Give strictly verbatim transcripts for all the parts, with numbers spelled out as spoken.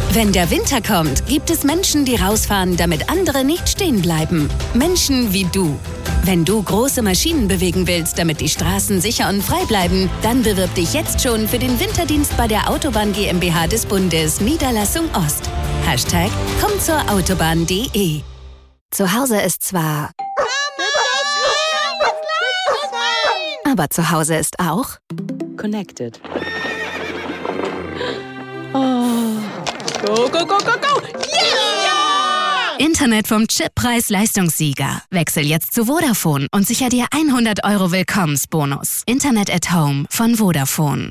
Wenn der Winter kommt, gibt es Menschen, die rausfahren, damit andere nicht stehen bleiben. Menschen wie du. Wenn du große Maschinen bewegen willst, damit die Straßen sicher und frei bleiben, dann bewirb dich jetzt schon für den Winterdienst bei der Autobahn GmbH des Bundes, Niederlassung Ost. Hashtag komm zur Autobahn punkt de. Zu Hause ist zwar... Aber zu Hause ist auch... Connected. Oh. Go, go, go, go, go! Yeah! Internet vom Chippreis-Leistungssieger. Wechsel jetzt zu Vodafone und sicher dir hundert Euro Willkommensbonus. Internet at Home von Vodafone.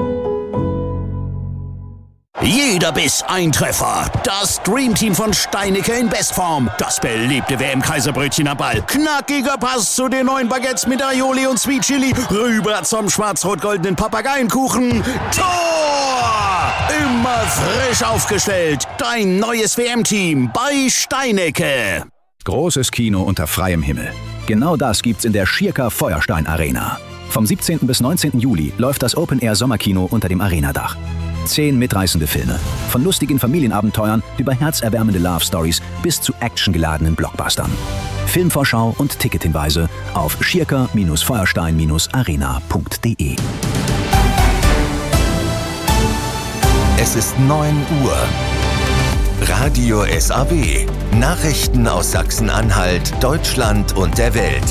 Jeder Biss ein Treffer. Das Dreamteam von Steinecke in Bestform. Das beliebte W M-Kaiserbrötchen am Ball. Knackiger Pass zu den neuen Baguettes mit Aioli und Sweet Chili. Rüber zum schwarz-rot-goldenen Papageienkuchen. Tor! Immer frisch aufgestellt. Dein neues W M-Team bei Steinecke. Großes Kino unter freiem Himmel. Genau das gibt's in der Schirker Feuerstein Arena. Vom siebzehnten bis neunzehnten Juli läuft das Open-Air-Sommerkino unter dem Arenadach. Zehn mitreißende Filme. Von lustigen Familienabenteuern über herzerwärmende Love-Stories bis zu actiongeladenen Blockbustern. Filmvorschau und Tickethinweise auf schirker Feuerstein Arena punkt de. Es ist neun Uhr. Radio S A W. Nachrichten aus Sachsen-Anhalt, Deutschland und der Welt.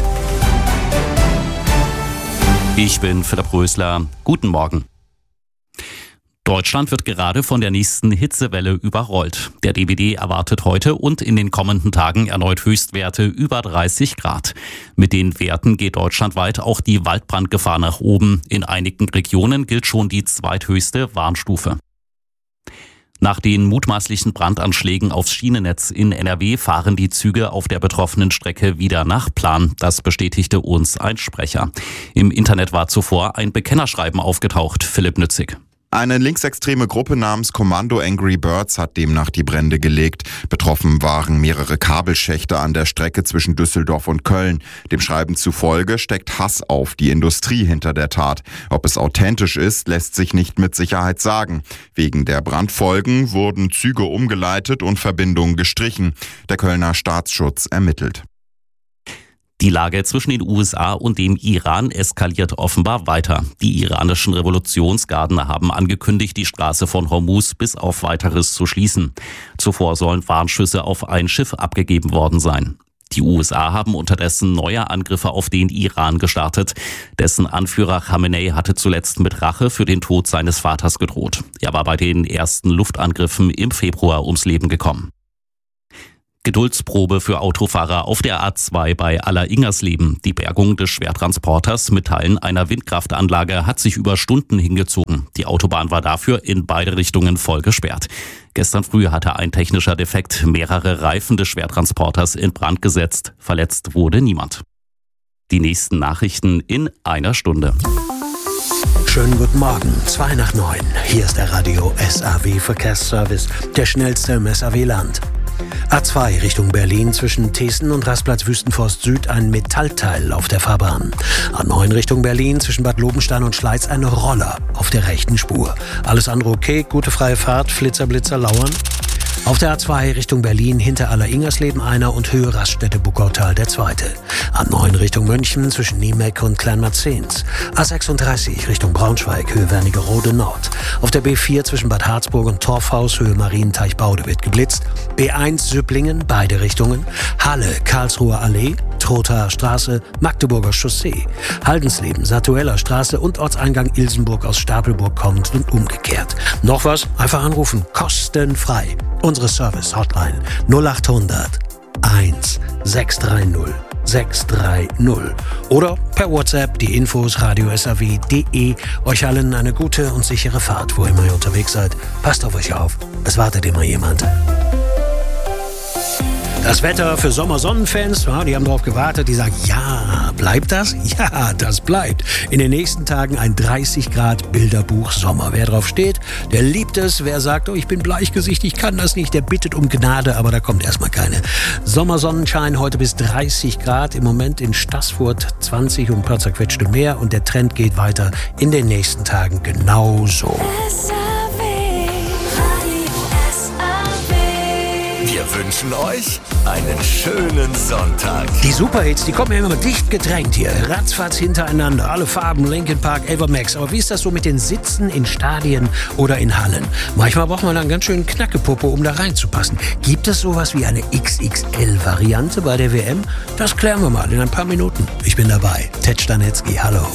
Ich bin Philipp Rösler. Guten Morgen. Deutschland wird gerade von der nächsten Hitzewelle überrollt. Der D B D erwartet heute und in den kommenden Tagen erneut Höchstwerte über dreißig Grad. Mit den Werten geht deutschlandweit auch die Waldbrandgefahr nach oben. In einigen Regionen gilt schon die zweithöchste Warnstufe. Nach den mutmaßlichen Brandanschlägen aufs Schienennetz in N R W fahren die Züge auf der betroffenen Strecke wieder nach Plan. Das bestätigte uns ein Sprecher. Im Internet war zuvor ein Bekennerschreiben aufgetaucht. Philipp Nützig. Eine linksextreme Gruppe namens Kommando Angry Birds hat demnach die Brände gelegt. Betroffen waren mehrere Kabelschächte an der Strecke zwischen Düsseldorf und Köln. Dem Schreiben zufolge steckt Hass auf die Industrie hinter der Tat. Ob es authentisch ist, lässt sich nicht mit Sicherheit sagen. Wegen der Brandfolgen wurden Züge umgeleitet und Verbindungen gestrichen. Der Kölner Staatsschutz ermittelt. Die Lage zwischen den U S A und dem Iran eskaliert offenbar weiter. Die iranischen Revolutionsgarden haben angekündigt, die Straße von Hormuz bis auf Weiteres zu schließen. Zuvor sollen Warnschüsse auf ein Schiff abgegeben worden sein. Die U S A haben unterdessen neue Angriffe auf den Iran gestartet. Dessen Anführer Khamenei hatte zuletzt mit Rache für den Tod seines Vaters gedroht. Er war bei den ersten Luftangriffen im Februar ums Leben gekommen. Geduldsprobe für Autofahrer auf der A zwei bei Aller-Ingersleben. Die Bergung des Schwertransporters mit Teilen einer Windkraftanlage hat sich über Stunden hingezogen. Die Autobahn war dafür in beide Richtungen voll gesperrt. Gestern früh hatte ein technischer Defekt mehrere Reifen des Schwertransporters in Brand gesetzt. Verletzt wurde niemand. Die nächsten Nachrichten in einer Stunde. Schönen guten Morgen, zwei nach neun. Hier ist der Radio S A W Verkehrsservice, der schnellste im S A W-Land. A zwei Richtung Berlin zwischen Thesen und Rastplatz Wüstenforst Süd ein Metallteil auf der Fahrbahn. A neun Richtung Berlin zwischen Bad Lobenstein und Schleiz ein Roller auf der rechten Spur. Alles andere okay, gute freie Fahrt, Flitzer, Blitzer lauern. Auf der A zwei Richtung Berlin hinter Aller-Ingersleben einer und Höhe Raststätte Buckautal der zweite. A neun Richtung München zwischen Niemeck und Kleinmarzens. A sechsunddreißig Richtung Braunschweig Höhe Wernigerode Nord. Auf der B vier zwischen Bad Harzburg und Torfhaus Höhe Marienteich-Baude wird geblitzt. B eins Süpplingen beide Richtungen. Halle Karlsruher Allee, Trothaer Straße, Magdeburger Chaussee. Haldensleben Satueller Straße und Ortseingang Ilsenburg aus Stapelburg kommend und umgekehrt. Noch was? Einfach anrufen. Kostenfrei. Unsere Service-Hotline null achthundert eins sechs drei null sechs drei null oder per WhatsApp die Infos radio s a w punkt de. Euch allen eine gute und sichere Fahrt, wo immer ihr unterwegs seid. Passt auf euch auf, es wartet immer jemand. Das Wetter für Sommersonnenfans, ja, die haben darauf gewartet, die sagen, ja, bleibt das? Ja, das bleibt. In den nächsten Tagen ein dreißig Grad Bilderbuch Sommer. Wer drauf steht, der liebt es. Wer sagt, oh, ich bin bleichgesichtig, ich kann das nicht, der bittet um Gnade, aber da kommt erstmal keine. Sommersonnenschein heute bis dreißig Grad, im Moment in Staßfurt zwanzig und ein paar zerquetschte mehr und der Trend geht weiter in den nächsten Tagen genauso. S A W Radio S wünschen euch einen schönen Sonntag. Die Superhits, die kommen ja immer dicht gedrängt hier. Ratzfatz hintereinander, alle Farben, Linkin Park, Evermax. Aber wie ist das so mit den Sitzen in Stadien oder in Hallen? Manchmal braucht man dann ganz schön Knackepuppe, um da reinzupassen. Gibt es sowas wie eine X X L-Variante bei der W M? Das klären wir mal in ein paar Minuten. Ich bin dabei. Ted Stanetzky, hallo.